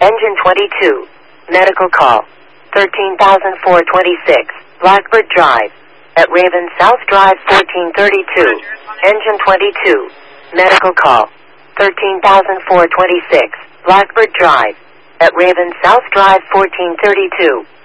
Engine 22. Medical call. 13,426. Blackbird Drive. At Raven South Drive 1432. Engine 22. Medical call. 13,426. Blackbird Drive. At Raven South Drive 1432.